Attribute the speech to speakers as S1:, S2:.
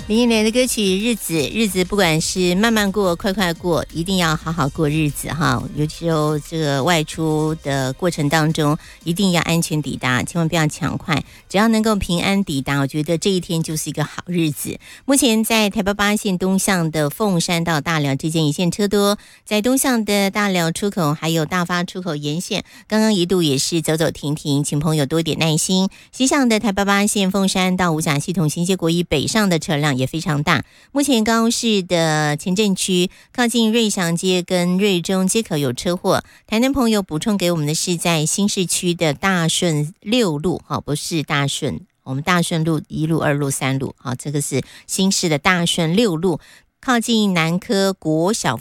S1: 林忆莲的歌曲《日子》，日子不管是慢慢过、快快过，一定要好好过日子哈。尤其是这个外出的过程当中，一定要安全抵达，千万不要抢快。只要能够平安抵达，我觉得这一天就是一个好日子。目前在台北8线东向的凤山到大寮之间一线车多，在东向的大寮出口还有大发出口沿线，刚刚一度也是走走停停，请朋友多点耐心。西向的台北8线凤山到五甲系统新街国一北上的车辆也非常大。目前高雄市的前镇区靠近瑞祥街跟瑞中街口有车祸。台南朋友补充给我们的是在新市区的大顺6路，不是大顺，我们大顺路1路2路3路，这个是新市的大顺6路，靠近南科国小